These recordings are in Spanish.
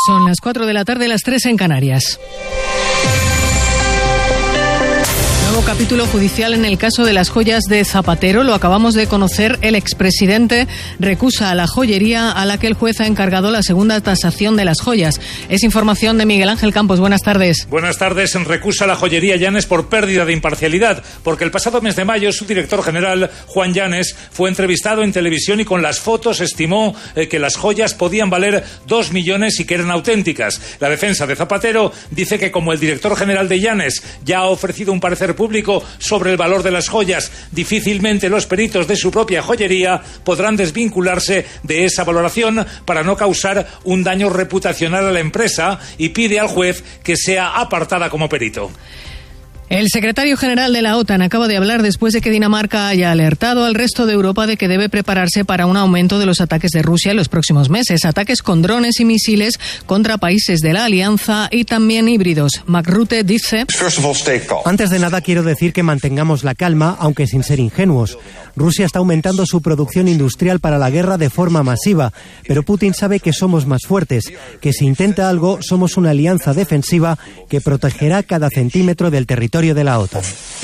Son las 4 de la tarde, las 3 en Canarias. Nuevo capítulo judicial en el caso de las joyas de Zapatero. Lo acabamos de conocer. El expresidente recusa a la joyería a la que el juez ha encargado la segunda tasación de las joyas. Es información de Miguel Ángel Campos. Buenas tardes. Buenas tardes. Recusa a la joyería Llanes por pérdida de imparcialidad, porque el pasado mes de mayo su director general, Juan Llanes, fue entrevistado en televisión y con las fotos estimó que las joyas podían valer 2 millones y que eran auténticas. La defensa de Zapatero dice que como el director general de Llanes ya ha ofrecido un parecer público sobre el valor de las joyas, difícilmente los peritos de su propia joyería podrán desvincularse de esa valoración para no causar un daño reputacional a la empresa, y pide al juez que sea apartada como perito. El secretario general de la OTAN acaba de hablar después de que Dinamarca haya alertado al resto de Europa de que debe prepararse para un aumento de los ataques de Rusia en los próximos meses. Ataques con drones y misiles contra países de la alianza y también híbridos. Mark Rutte dice: antes de nada quiero decir que mantengamos la calma, aunque sin ser ingenuos. Rusia está aumentando su producción industrial para la guerra de forma masiva, pero Putin sabe que somos más fuertes, que si intenta algo somos una alianza defensiva que protegerá cada centímetro del territorio de la OTAN.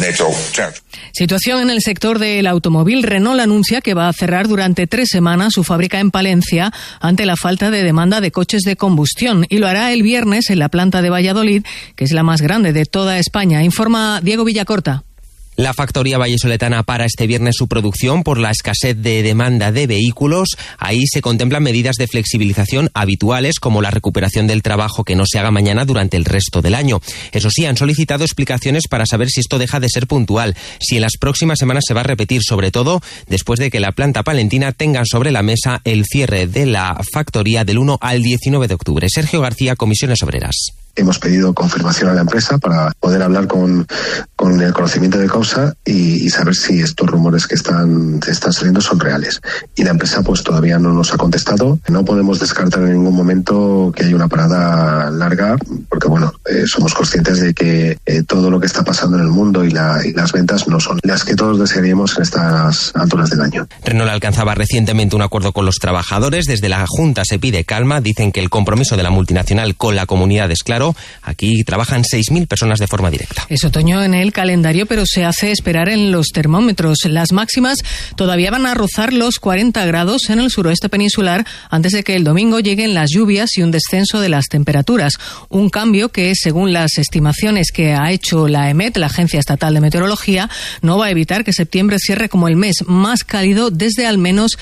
Situación en el sector del automóvil. Renault anuncia que va a cerrar durante 3 semanas su fábrica en Palencia ante la falta de demanda de coches de combustión, y lo hará el viernes en la planta de Valladolid, que es la más grande de toda España. Informa Diego Villacorta. La factoría vallisoletana para este viernes su producción por la escasez de demanda de vehículos. Ahí se contemplan medidas de flexibilización habituales, como la recuperación del trabajo que no se haga mañana durante el resto del año. Eso sí, han solicitado explicaciones para saber si esto deja de ser puntual, si en las próximas semanas se va a repetir, sobre todo después de que la planta palentina tenga sobre la mesa el cierre de la factoría del 1 al 19 de octubre. Sergio García, Comisiones Obreras. Hemos pedido confirmación a la empresa para poder hablar con el conocimiento de causa y saber si estos rumores que están saliendo son reales. Y la empresa pues todavía no nos ha contestado. No podemos descartar en ningún momento que haya una parada larga, porque somos conscientes de que todo lo que está pasando en el mundo y las ventas no son las que todos desearíamos en estas alturas del año. Renault alcanzaba recientemente un acuerdo con los trabajadores. Desde la Junta se pide calma. Dicen que el compromiso de la multinacional con la comunidad es claro. Aquí trabajan 6.000 personas de forma directa. Es otoño en el calendario, pero se hace esperar en los termómetros. Las máximas todavía van a rozar los 40 grados en el suroeste peninsular antes de que el domingo lleguen las lluvias y un descenso de las temperaturas. Un cambio que, según las estimaciones que ha hecho la EMET, la Agencia Estatal de Meteorología, no va a evitar que septiembre cierre como el mes más cálido desde al menos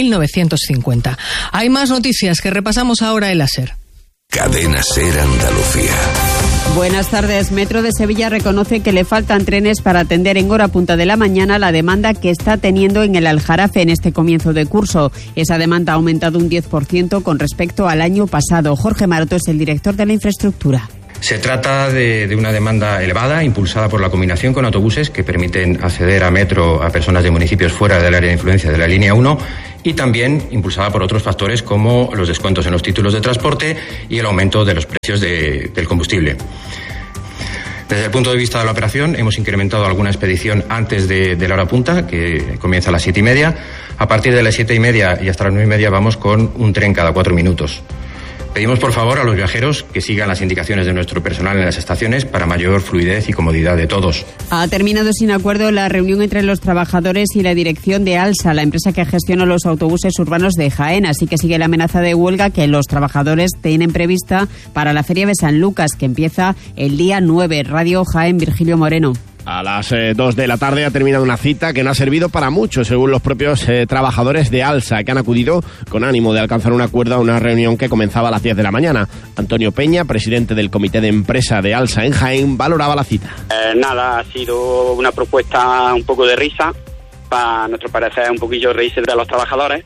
1950. Hay más noticias que repasamos ahora en la SER. Cadena SER Andalucía. Buenas tardes. Metro de Sevilla reconoce que le faltan trenes para atender en hora punta de la mañana la demanda que está teniendo en el Aljarafe en este comienzo de curso. Esa demanda ha aumentado un 10% con respecto al año pasado. Jorge Maroto es el director de la infraestructura. Se trata de una demanda elevada, impulsada por la combinación con autobuses que permiten acceder a Metro a personas de municipios fuera del área de influencia de la línea 1, y también impulsada por otros factores como los descuentos en los títulos de transporte y el aumento de los precios del combustible. Desde el punto de vista de la operación, hemos incrementado alguna expedición antes de la hora punta, que comienza a las 7:30. A partir de las 7:30 y hasta las 9:30 vamos con un tren cada 4 minutos. Pedimos por favor a los viajeros que sigan las indicaciones de nuestro personal en las estaciones para mayor fluidez y comodidad de todos. Ha terminado sin acuerdo la reunión entre los trabajadores y la dirección de ALSA, la empresa que gestiona los autobuses urbanos de Jaén, así que sigue la amenaza de huelga que los trabajadores tienen prevista para la Feria de San Lucas, que empieza el día 9. Radio Jaén, Virgilio Moreno. A las 2 de la tarde ha terminado una cita que no ha servido para mucho, según los propios trabajadores de ALSA, que han acudido con ánimo de alcanzar un acuerdo a una reunión que comenzaba a las 10 de la mañana. Antonio Peña, presidente del comité de empresa de ALSA en Jaén, valoraba la cita. Ha sido una propuesta un poco de risa, para nuestro parecer un poquillo reírse de los trabajadores,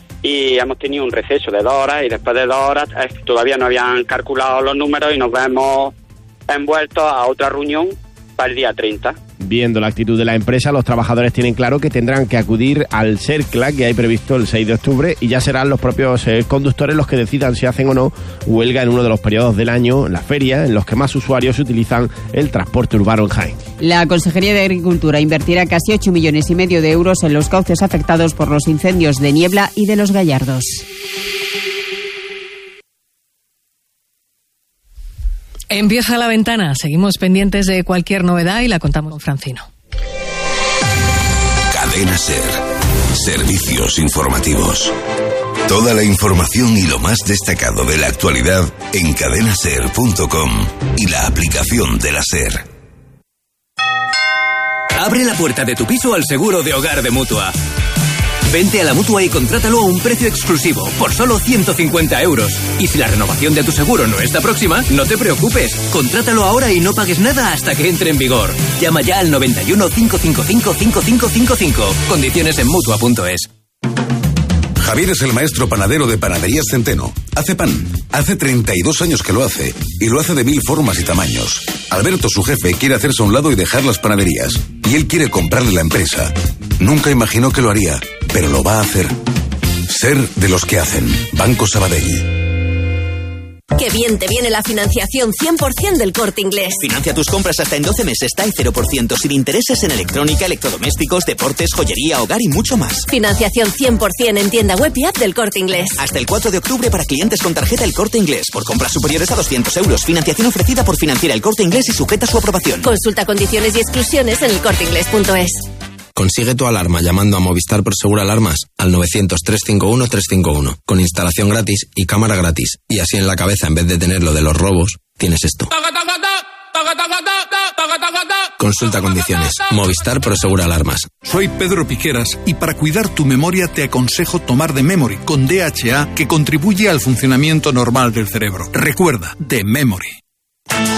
y hemos tenido un receso de 2 horas, y después de 2 horas todavía no habían calculado los números y nos vemos envueltos a otra reunión para el día 30. Viendo la actitud de la empresa, los trabajadores tienen claro que tendrán que acudir al SERCLA, que hay previsto el 6 de octubre, y ya serán los propios conductores los que decidan si hacen o no huelga en uno de los periodos del año, la feria, en los que más usuarios utilizan el transporte urbano en Jaén. La Consejería de Agricultura invertirá casi 8,5 millones de euros en los cauces afectados por los incendios de Niebla y de Los Gallardos. Empieza La Ventana. Seguimos pendientes de cualquier novedad y la contamos con Francino. Cadena SER. Servicios informativos. Toda la información y lo más destacado de la actualidad en cadenaser.com y la aplicación de la SER. Abre la puerta de tu piso al seguro de hogar de Mutua. Vente a la Mutua y contrátalo a un precio exclusivo, por solo 150 euros. Y si la renovación de tu seguro no está próxima, no te preocupes. Contrátalo ahora y no pagues nada hasta que entre en vigor. Llama ya al 91 555 5555. Condiciones en Mutua.es. Javier es el maestro panadero de Panaderías Centeno. Hace pan. Hace 32 años que lo hace. Y lo hace de 1000 formas y tamaños. Alberto, su jefe, quiere hacerse a un lado y dejar las panaderías. Y él quiere comprarle la empresa. Nunca imaginó que lo haría, pero lo va a hacer. Ser de los que hacen. Banco Sabadell. ¡Qué bien te viene la financiación 100% del Corte Inglés! Financia tus compras hasta en 12 meses, TAE 0%, sin intereses en electrónica, electrodomésticos, deportes, joyería, hogar y mucho más. Financiación 100% en tienda web y app del Corte Inglés. Hasta el 4 de octubre para clientes con tarjeta El Corte Inglés. Por compras superiores a 200 euros. Financiación ofrecida por Financiera El Corte Inglés y sujeta a su aprobación. Consulta condiciones y exclusiones en elcorteinglés.es. Consigue tu alarma llamando a Movistar Prosegur Alarmas al 900-351-351, con instalación gratis y cámara gratis. Y así en la cabeza, en vez de tener lo de los robos, tienes esto. Consulta condiciones. Movistar Prosegur Alarmas. Soy Pedro Piqueras y para cuidar tu memoria te aconsejo tomar The Memory con DHA, que contribuye al funcionamiento normal del cerebro. Recuerda, The Memory.